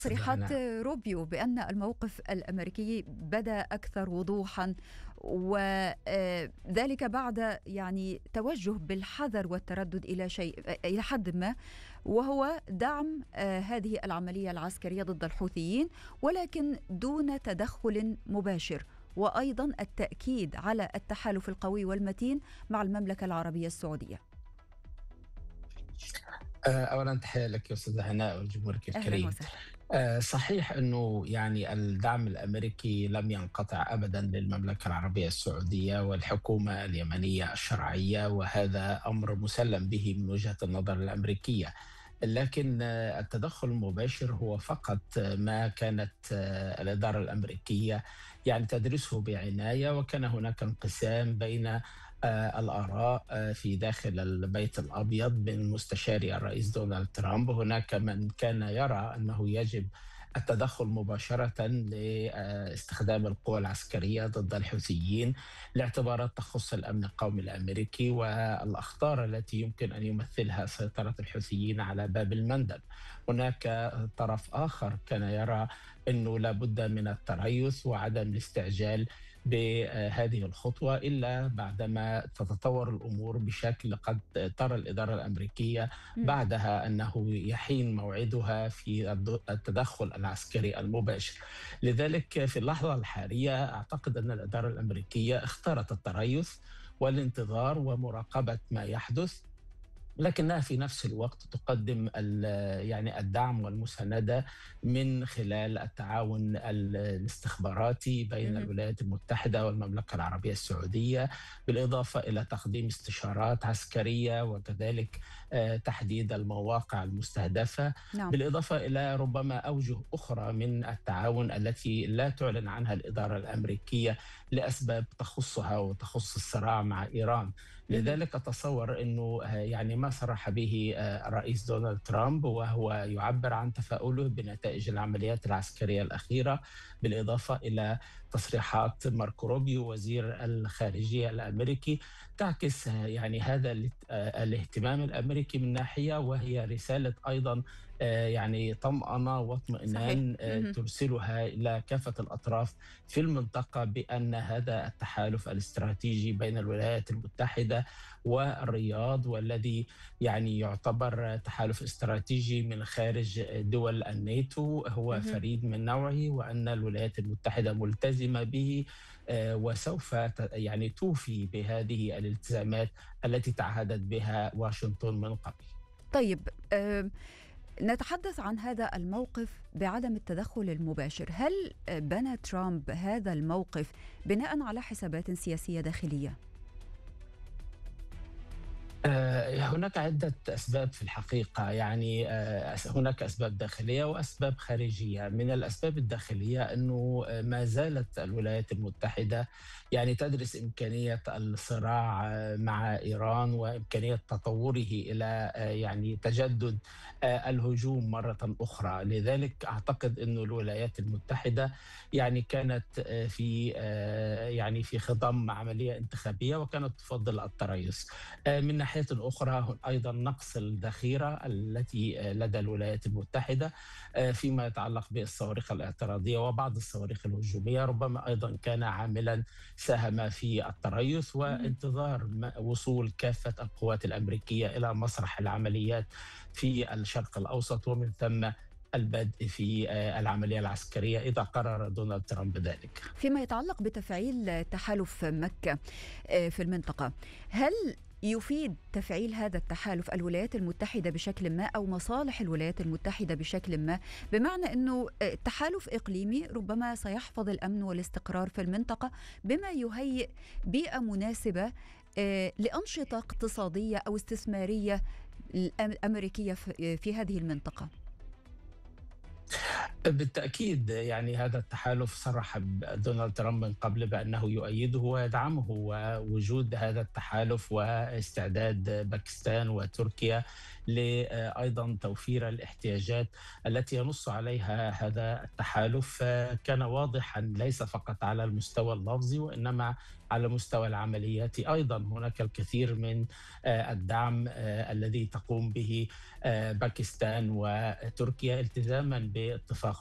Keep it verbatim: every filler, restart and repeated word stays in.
تصريحات نعم. روبيو بأن الموقف الأمريكي بدأ أكثر وضوحا، وذلك بعد يعني توجه بالحذر والتردد إلى شيء إلى حد ما، وهو دعم آه، هذه العملية العسكرية ضد الحوثيين، ولكن دون تدخل مباشر، وأيضا التأكيد على التحالف القوي والمتين مع المملكة العربية السعودية. آه، أولا تحية لك يا أستاذة هناء ولجمهورك أهلا الكريم. وسهلا. آه، صحيح أنه يعني الدعم الأمريكي لم ينقطع أبدا للمملكة العربية السعودية والحكومة اليمنية الشرعية، وهذا أمر مسلم به من وجهة النظر الأمريكية. لكن آه، التدخل المباشر هو فقط آه، ما كانت آه، الإدارة الأمريكية يعني تدرسه بعناية، وكان هناك انقسام بين آه، الآراء آه، في داخل البيت الأبيض من مستشاري الرئيس دونالد ترامب. هناك من كان يرى أنه يجب التدخل مباشرة لاستخدام القوى العسكرية ضد الحوثيين لاعتبارات تخص الأمن القومي الأمريكي والأخطار التي يمكن أن يمثلها سيطرة الحوثيين على باب المندب. هناك طرف آخر كان يرى أنه لا بد من التريث وعدم الاستعجال بهذه الخطوة إلا بعدما تتطور الأمور بشكل قد ترى الإدارة الأمريكية مم. بعدها أنه يحين موعدها في التدخل العسكري المباشر. لذلك في اللحظة الحالية أعتقد أن الإدارة الأمريكية اختارت التريث والانتظار ومراقبة ما يحدث، لكنها في نفس الوقت تقدم يعني الدعم والمساندة من خلال التعاون الاستخباراتي بين مهم. الولايات المتحدة والمملكة العربية السعودية، بالإضافة إلى تقديم استشارات عسكرية وكذلك آه، تحديد المواقع المستهدفة، نعم. بالإضافة إلى ربما أوجه أخرى من التعاون التي لا تعلن عنها الإدارة الأمريكية لأسباب تخصها وتخص الصراع مع إيران. مهم. لذلك أتصور أنه آه، يعني ما صرح به آه، الرئيس دونالد ترامب وهو يعبر عن تفاؤله بنتائج العمليات العسكرية الأخيرة، بالإضافة إلى تصريحات ماركو روبيو وزير الخارجية الأمريكي، تعكس آه، يعني هذا الات- آه، الاهتمام الأمريكي من ناحية، وهي رسالة أيضا آه، يعني طمأنة صحيح. واطمئنان آه، مهم. ترسلها إلى كافة الأطراف في المنطقة بأن هذا التحالف الاستراتيجي بين الولايات المتحدة والرياض، والذي يعني يعتبر تحالف استراتيجي من خارج دول الناتو، هو مهم. فريد من نوعه، وأن الولايات المتحدة ملتزمة به آه، وسوف ت- يعني توفي بهذه الالتزامات التي تعهدت بها واشنطن من قبل. طيب، آه، نتحدث عن هذا الموقف بعدم التدخل المباشر. هل بنى ترامب هذا الموقف بناء على حسابات سياسية داخلية؟ آه، هناك عدة أسباب في الحقيقة، يعني آه، هناك أسباب داخلية وأسباب خارجية. من الأسباب الداخلية أنه آه، ما زالت الولايات المتحدة يعني تدرس إمكانية الصراع آه، مع إيران وإمكانية تطوره إلى آه، يعني تجدد آه، الهجوم مرة أخرى. لذلك أعتقد أن الولايات المتحدة يعني كانت آه، في آه، يعني في خضم عملية انتخابية وكانت تفضل التريث. آه، من ناحية أخرى أيضا نقص الذخيرة التي آه، لدى الولايات المتحدة آه، فيما يتعلق بالصواريخ الاعتراضية وبعض الصواريخ الهجومية، ربما أيضا كان عاملا ساهم في التريث مهم. وانتظار م- وصول كافة القوات الأمريكية إلى مسرح العمليات في الشرق الأوسط، ومن ثم البدء في آه، العملية العسكرية إذا قرر دونالد ترامب ذلك. فيما يتعلق بتفعيل تحالف مكة آه، في المنطقة، هل يفيد تفعيل هذا التحالف الولايات المتحدة بشكل ما أو مصالح الولايات المتحدة بشكل ما؟ بمعنى أنه آه، تحالف إقليمي ربما سيحفظ الأمن والاستقرار في المنطقة، بما يهيئ بيئة مناسبة آه، لأنشطة اقتصادية أو استثمارية أمريكية في في هذه المنطقة. بالتأكيد يعني هذا التحالف صرح دونالد ترامب من قبل بأنه يؤيده ويدعمه، ووجود هذا التحالف واستعداد باكستان وتركيا لأيضا توفير الاحتياجات التي ينص عليها هذا التحالف كان واضحا ليس فقط على المستوى اللفظي وإنما على مستوى العمليات. أيضا هناك الكثير من آه، الدعم آه، الذي تقوم به آه، باكستان وتركيا التزاما باتفاق